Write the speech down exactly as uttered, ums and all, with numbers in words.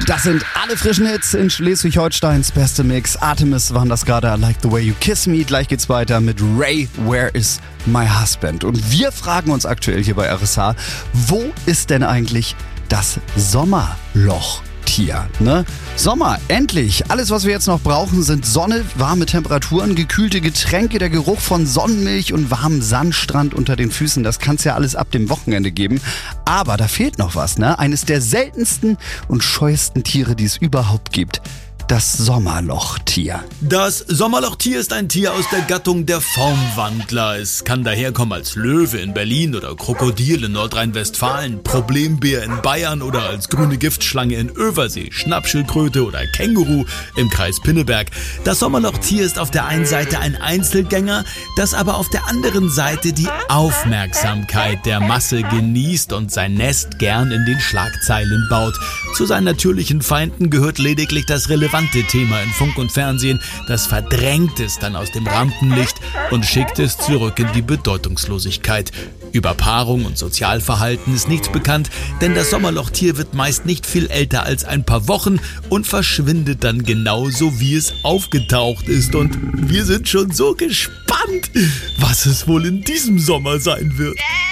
Das sind alle frischen Hits in Schleswig-Holsteins beste Mix. Artemis waren das gerade, I Like the Way You Kiss Me. Gleich geht's weiter mit Ray, Where is My Husband? Und wir fragen uns aktuell hier bei R S H, wo ist denn eigentlich das Sommerloch? Tier, ne? Sommer, endlich! Alles, was wir jetzt noch brauchen, sind Sonne, warme Temperaturen, gekühlte Getränke, der Geruch von Sonnenmilch und warmem Sandstrand unter den Füßen. Das kann's ja alles ab dem Wochenende geben. Aber da fehlt noch was, ne? Eines der seltensten und scheuesten Tiere, die es überhaupt gibt. Das Sommerlochtier. Das Sommerlochtier ist ein Tier aus der Gattung der Formwandler. Es kann daherkommen als Löwe in Berlin oder Krokodil in Nordrhein-Westfalen, Problembär in Bayern oder als grüne Giftschlange in Översee, Schnappschildkröte oder Känguru im Kreis Pinneberg. Das Sommerlochtier ist auf der einen Seite ein Einzelgänger, das aber auf der anderen Seite die Aufmerksamkeit der Masse genießt und sein Nest gern in den Schlagzeilen baut. Zu seinen natürlichen Feinden gehört lediglich das relevante Thema in Funk und Fernsehen, das verdrängt es dann aus dem Rampenlicht und schickt es zurück in die Bedeutungslosigkeit. Über Paarung und Sozialverhalten ist nichts bekannt, denn das Sommerlochtier wird meist nicht viel älter als ein paar Wochen und verschwindet dann genauso, wie es aufgetaucht ist. Und wir sind schon so gespannt, was es wohl in diesem Sommer sein wird.